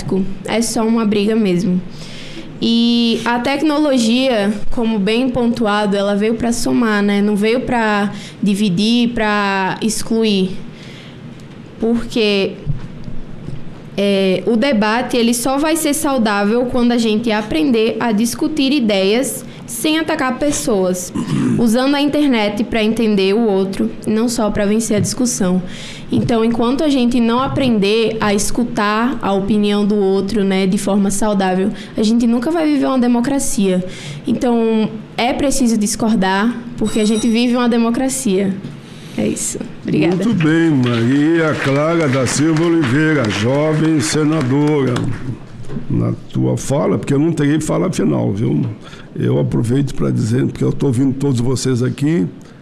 democrático, é só uma briga mesmo. E a tecnologia, como bem pontuado, ela veio para somar, né? Não veio para dividir, para excluir. Porque o debate ele só vai ser saudável quando a gente aprender a discutir ideias sem atacar pessoas, usando a internet para entender o outro, e não só para vencer a discussão. Então, enquanto a gente não aprender a escutar a opinião do outro, né, de forma saudável, a gente nunca vai viver uma democracia. Então, é preciso discordar, porque a gente vive uma democracia. É isso. Obrigada. Muito bem, Maria Clara da Silva Oliveira, jovem senadora. Na tua fala, porque eu não terei fala final, viu? Eu aproveito para dizer, porque eu estou ouvindo todos vocês aqui,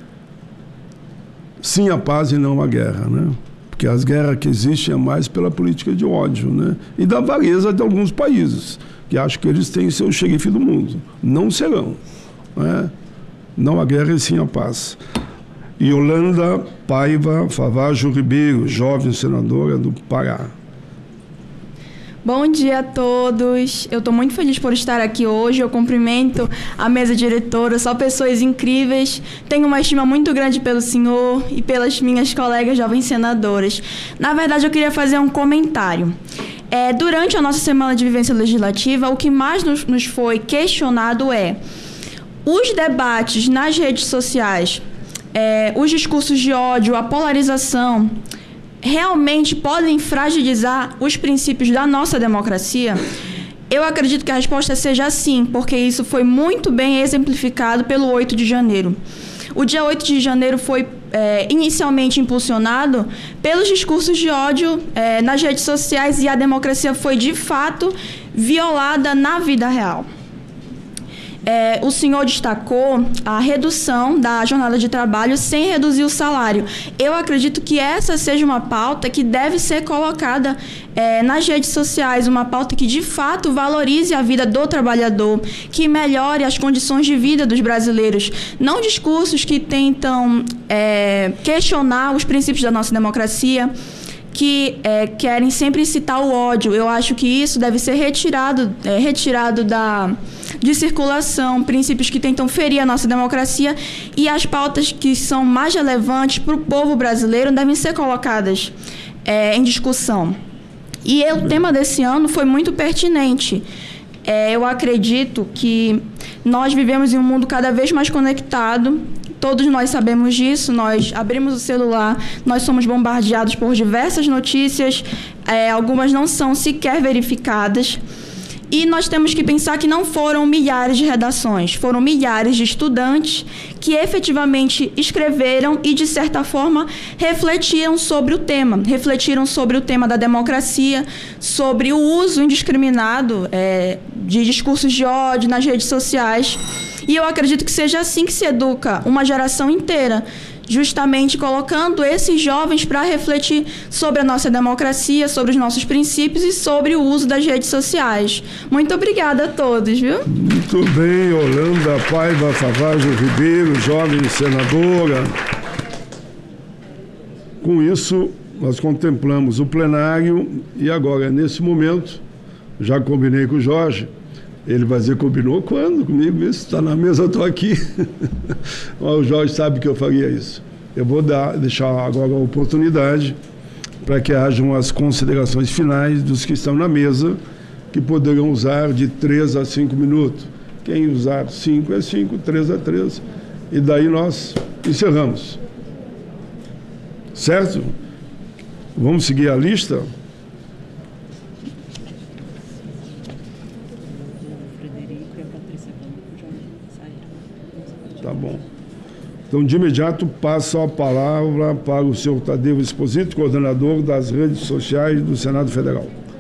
sim à paz e não à guerra, né? Porque as guerras que existem é mais pela política de ódio, né? E da avareza de alguns países, que acham que eles têm seu xerife do mundo. Não serão, né? Não à guerra e sim à paz. Yolanda Paiva Favaggio Ribeiro, jovem senadora do Pará. Bom dia a todos. Eu estou muito feliz por estar aqui hoje. Eu cumprimento a mesa diretora, só pessoas incríveis. Tenho uma estima muito grande pelo senhor e pelas minhas colegas jovens senadoras. Na verdade, eu queria fazer um comentário. Durante a nossa semana de vivência legislativa, o que mais nos foi questionado os debates nas redes sociais, os discursos de ódio, a polarização, realmente podem fragilizar os princípios da nossa democracia? Eu acredito que a resposta seja sim, porque isso foi muito bem exemplificado pelo 8 de janeiro. O dia 8 de janeiro foi inicialmente impulsionado pelos discursos de ódio nas redes sociais e a democracia foi, de fato, violada na vida real. O senhor destacou a redução da jornada de trabalho sem reduzir o salário. Eu acredito que essa seja uma pauta que deve ser colocada nas redes sociais, uma pauta que de fato valorize a vida do trabalhador, que melhore as condições de vida dos brasileiros. Não discursos que tentam questionar os princípios da nossa democracia, que querem sempre incitar o ódio. Eu acho que isso deve ser retirado de circulação, princípios que tentam ferir a nossa democracia, e as pautas que são mais relevantes para o povo brasileiro devem ser colocadas em discussão. E o tema desse ano foi muito pertinente. Eu acredito que nós vivemos em um mundo cada vez mais conectado. Todos nós sabemos disso, nós abrimos o celular, nós somos bombardeados por diversas notícias, algumas não são sequer verificadas. E nós temos que pensar que não foram milhares de redações, foram milhares de estudantes que efetivamente escreveram e, de certa forma, refletiram sobre o tema da democracia, sobre o uso indiscriminado de discursos de ódio nas redes sociais. E eu acredito que seja assim que se educa uma geração inteira, justamente colocando esses jovens para refletir sobre a nossa democracia, sobre os nossos princípios e sobre o uso das redes sociais. Muito obrigada a todos, viu? Muito bem, Yolanda Paiva Favaggio Ribeiro, jovem senadora. Com isso, nós contemplamos o plenário e agora, nesse momento, já combinei com o Jorge. Ele vai dizer, combinou quando? Comigo, isso está na mesa, eu estou aqui. O Jorge sabe que eu faria isso. Eu vou deixar agora a oportunidade para que hajam as considerações finais dos que estão na mesa, que poderão usar de 3 a 5 minutos. Quem usar 5 é 5, 3 é 3. E daí nós encerramos. Certo? Vamos seguir a lista? Tá bom. Então, de imediato, passo a palavra para o senhor Tadeu Esposito, coordenador das redes sociais do Senado Federal.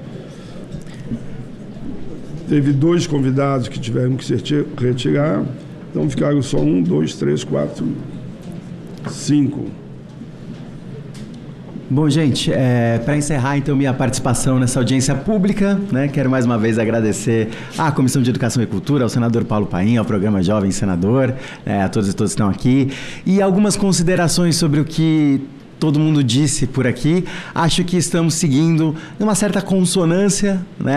Teve 2 convidados que tiveram que se retirar, então ficaram só 1, 2, 3, 4, 5. Bom, gente, para encerrar, então, minha participação nessa audiência pública, né, quero mais uma vez agradecer à Comissão de Educação e Cultura, ao senador Paulo Paim, ao programa Jovem Senador, a todos e todas que estão aqui, e algumas considerações sobre o que todo mundo disse por aqui. Acho que estamos seguindo uma certa consonância, né?